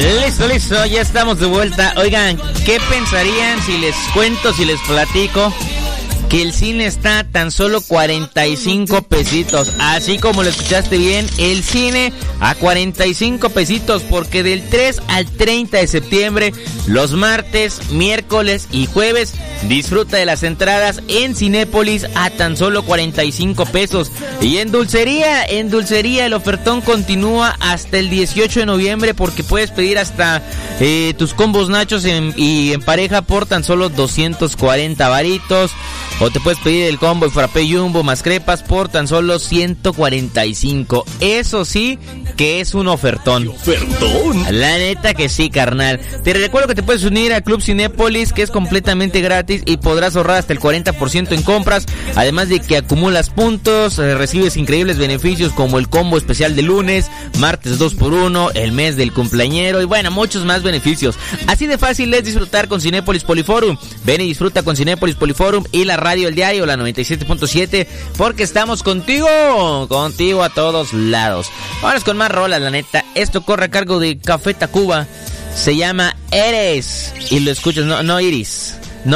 Listo, ya estamos de vuelta. Oigan, ¿qué pensarían si les cuento, si les platico que el cine está a tan solo 45 pesitos? Así como lo escuchaste bien, el cine a 45 pesitos, porque del 3 al 30 de septiembre, los martes, miércoles y jueves, disfruta de las entradas en Cinépolis a tan solo 45 pesos. Y en dulcería el ofertón continúa hasta el 18 de noviembre, porque puedes pedir hasta tus combos nachos y en pareja por tan solo 240 varitos. O te puedes pedir el combo de frappé jumbo más crepas por tan solo 145. Eso sí que es un ofertón. ¿Ofertón? La neta que sí, carnal. Te recuerdo que te puedes unir a Club Cinépolis, que es completamente gratis y podrás ahorrar hasta el 40% en compras. Además de que acumulas puntos, recibes increíbles beneficios como el combo especial de lunes, martes 2x1, el mes del cumpleañero y bueno, muchos más beneficios. Así de fácil es disfrutar con Cinépolis Poliforum. Ven y disfruta con Cinépolis Poliforum y la radio El Diario, la 97.7, porque estamos contigo a todos lados. Vámonos con más rolas, la neta. Esto corre a cargo de Café Tacuba. Se llama Eres y lo escuchas, no Iris.